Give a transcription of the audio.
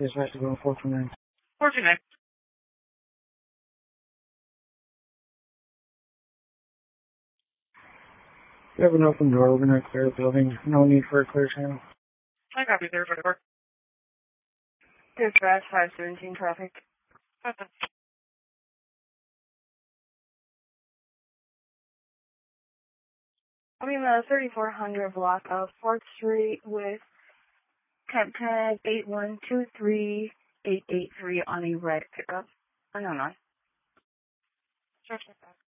Dispatch to go 429. 429. We have an open door. We're going to clear the building. No need for a clear channel. I copy there for the door. Dispatch 517 traffic. I'm in the 3400 block of 4th Street with temp tag 8123883 on a red pickup. Oh, no, not. Sure, check that.